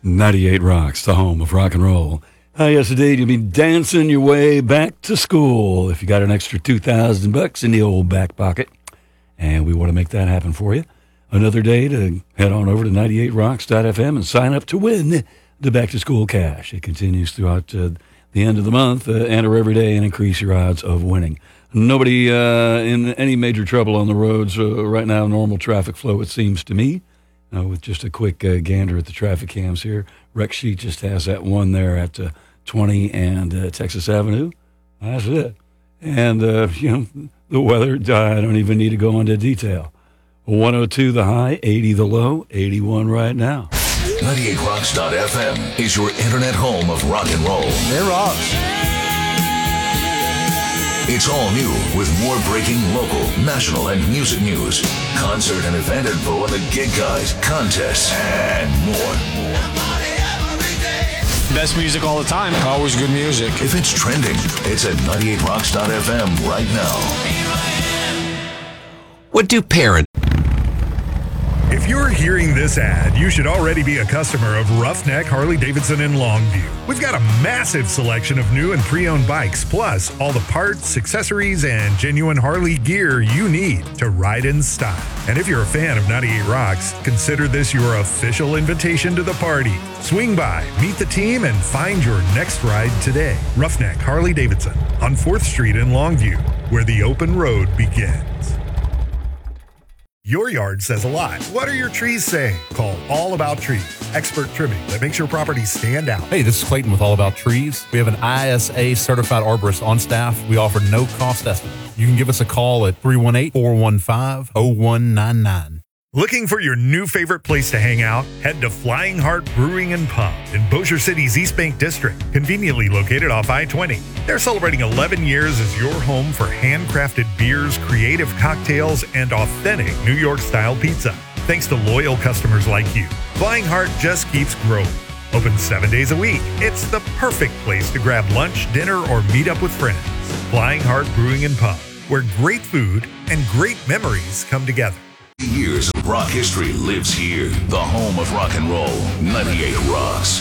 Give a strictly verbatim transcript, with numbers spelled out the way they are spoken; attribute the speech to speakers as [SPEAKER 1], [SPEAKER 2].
[SPEAKER 1] ninety-eight Rocks, the home of rock and roll. Uh, yes, indeed, you'll be dancing your way back to school if you got an extra two thousand bucks in the old back pocket. And we want to make that happen for you. Another day to head on over to ninety-eight rocks dot f m and sign up to win the back-to-school cash. It continues throughout uh, the end of the month. Uh, enter every day and increase your odds of winning. Nobody uh, in any major trouble on the roads uh, right now. Normal traffic flow, it seems to me. Uh, with just a quick uh, gander at the traffic cams here. Rec Sheet just has that one there at uh, twenty and uh, Texas Avenue. That's it. And, uh, you know, the weather, I don't even need to go into detail. one oh two the high, eighty the low, eighty-one right now.
[SPEAKER 2] ninety-eight rocks dot f m is your internet home of rock and roll.
[SPEAKER 3] It rocks.
[SPEAKER 2] It's all new with more breaking local, national, and music news, concert and event info on the gig guides, contests, and more.
[SPEAKER 3] Best music all the time. Always good music.
[SPEAKER 2] If it's trending, it's at ninety-eight rocks dot f m right now.
[SPEAKER 4] What do parents...
[SPEAKER 5] If you're hearing this ad, you should already be a customer of Roughneck Harley-Davidson in Longview. We've got a massive selection of new and pre-owned bikes, plus all the parts, accessories, and genuine Harley gear you need to ride in style. And if you're a fan of ninety-eight Rocks, consider this your official invitation to the party. Swing by, meet the team, and find your next ride today. Roughneck Harley-Davidson on fourth street in Longview, where the open road begins. Your yard says a lot. What are your trees saying? Call All About Trees, expert trimming that makes your property stand out.
[SPEAKER 6] Hey, this is Clayton with All About Trees. We have an I S A certified arborist on staff. We offer no cost estimate. You can give us a call at three one eight, four one five, zero one nine nine.
[SPEAKER 5] Looking for your new favorite place to hang out? Head to Flying Heart Brewing and Pub in Bossier City's East Bank District, conveniently located off I twenty. They're celebrating eleven years as your home for handcrafted beers, creative cocktails, and authentic New York-style pizza. Thanks to loyal customers like you, Flying Heart just keeps growing. Open seven days a week. It's the perfect place to grab lunch, dinner, or meet up with friends. Flying Heart Brewing and Pub, where great food and great memories come together.
[SPEAKER 2] Years of rock history lives here, the home of rock and roll, ninety-eight Rocks.